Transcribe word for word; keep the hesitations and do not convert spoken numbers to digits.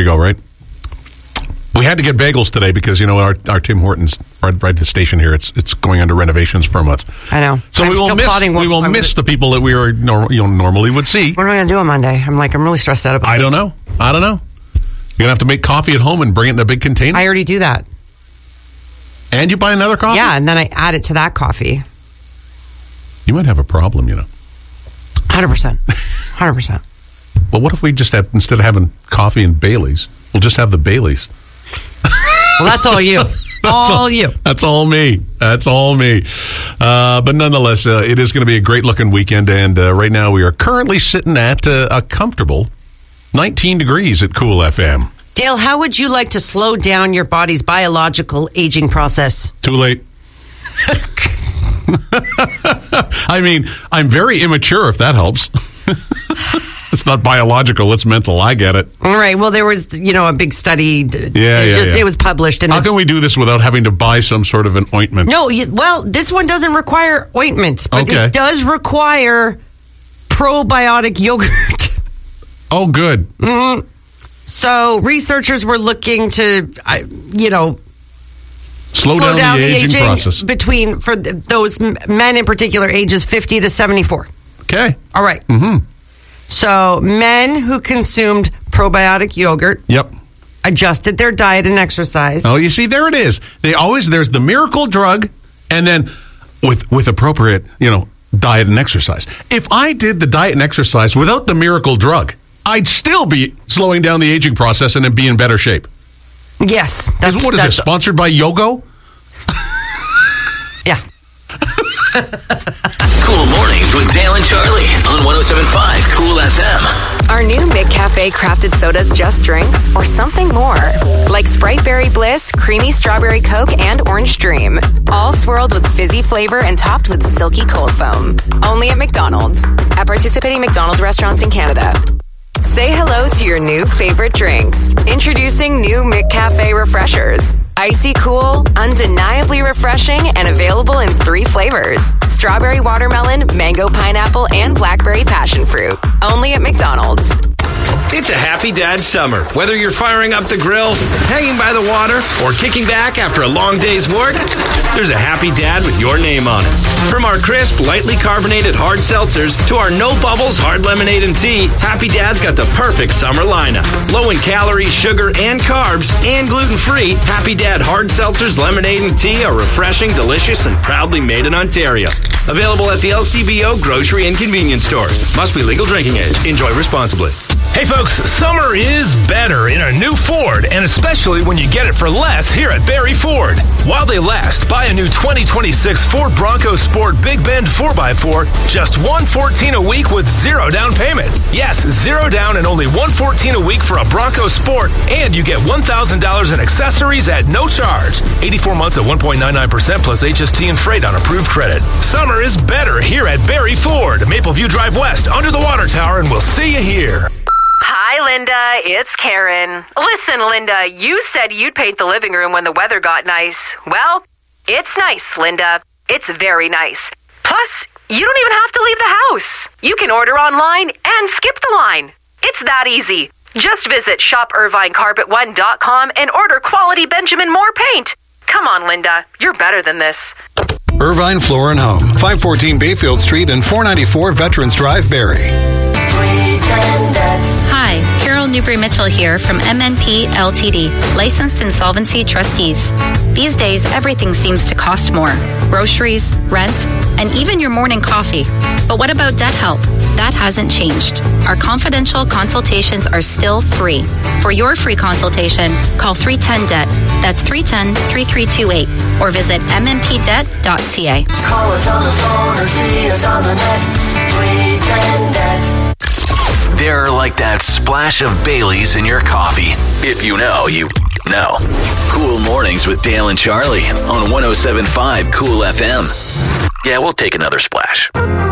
go, right? We had to get bagels today because, you know, our, our Tim Hortons right, right at the station here, it's it's going under renovations for a month. I know. So I'm we will still miss, plotting what we will I'm miss gonna, the people that we are nor, you know, normally would see. What am I going to do on Monday? I'm like, I'm really stressed out about I this. don't know. I don't know. You're going to have to make coffee at home and bring it in a big container? I already do that. And you buy another coffee? Yeah, and then I add it to that coffee. You might have a problem, you know. one hundred percent. one hundred percent. Well, what if we just have, instead of having coffee and Baileys, we'll just have the Baileys? Well, that's all you. That's all, all you. That's all me. That's all me. Uh, but nonetheless, uh, it is going to be a great-looking weekend, and uh, right now we are currently sitting at uh, a comfortable nineteen degrees at Cool F M. Dale, how would you like to slow down your body's biological aging process? Too late. I mean, I'm very immature, if that helps. It's not biological, it's mental. I get it. All right. Well, there was, you know, a big study. Yeah, it yeah, just, yeah. It was published. And How the, can we do this without having to buy some sort of an ointment? No, you, well, this one doesn't require ointment, but Okay. it does require probiotic yogurt. Oh, good. Mm-hmm. So researchers were looking to, uh, you know, Slow, down, down the, the aging, aging process. between, for th- those m- men in particular, ages fifty to seventy-four. Okay. All right. Mm-hmm. So men who consumed probiotic yogurt Yep. adjusted their diet and exercise. Oh, you see, there it is. They always, there's the miracle drug, and then with with appropriate, you know, diet and exercise. If I did the diet and exercise without the miracle drug, I'd still be slowing down the aging process and be in better shape. Yes. That's, What is that's, this, sponsored by Yogo? Yeah. Cool Mornings with Dale and Charlie on one oh seven point five Cool F M. Are new McCafe crafted sodas just drinks or something more? Like Sprite Berry Bliss, Creamy Strawberry Coke, and Orange Dream. All swirled with fizzy flavor and topped with silky cold foam. Only at McDonald's. At participating McDonald's restaurants in Canada. Say hello to your new favorite drinks. Introducing new McCafe Refreshers. Icy cool, undeniably refreshing, and available in three flavors. Strawberry watermelon, mango pineapple, and blackberry passion fruit. Only at McDonald's. It's a happy dad summer. Whether you're firing up the grill, hanging by the water, or kicking back after a long day's work, there's a happy dad with your name on it. From our crisp, lightly carbonated hard seltzers to our no bubbles hard lemonade and tea, Happy Dad's got the perfect summer lineup. Low in calories, sugar, and carbs, and gluten-free, Happy Dad hard seltzers, lemonade, and tea are refreshing, delicious, and proudly made in Ontario. Available at the L C B O grocery and convenience stores. Must be legal drinking age. Enjoy responsibly. Hey folks, summer is better in a new Ford, and especially when you get it for less here at Barrie Ford. While they last, buy a new twenty twenty-six Ford Bronco Sport Big Bend four by four, just one hundred fourteen dollars a week with zero down payment. Yes, zero down and only one hundred fourteen dollars a week for a Bronco Sport, and you get one thousand dollars in accessories at no charge. eighty-four months at one point nine nine percent plus H S T and freight on approved credit. Summer is better here at Barrie Ford, Mapleview Drive West, under the water tower, and we'll see you here. Hi, Linda. It's Karen. Listen, Linda, you said you'd paint the living room when the weather got nice. Well, it's nice, Linda. It's very nice. Plus, you don't even have to leave the house. You can order online and skip the line. It's that easy. Just visit shop irvine carpet one dot com and order quality Benjamin Moore paint. Come on, Linda. You're better than this. Irvine Floor and Home, five fourteen Bayfield Street and four ninety-four Veterans Drive, Barrie. Hi, Carol Newbury-Mitchell here from M N P L T D, Licensed Insolvency Trustees. These days, everything seems to cost more. Groceries, rent, and even your morning coffee. But what about debt help? That hasn't changed. Our confidential consultations are still free. For your free consultation, call three one zero D E B T. That's three one zero, three three two eight. Or visit m n p debt dot c a. Call us on the phone or see us on the net. three one zero D E B T. They're like that splash of Baileys in your coffee. If you know, you know. Cool Mornings with Dale and Charlie on one oh seven point five Cool F M. Yeah, we'll take another splash.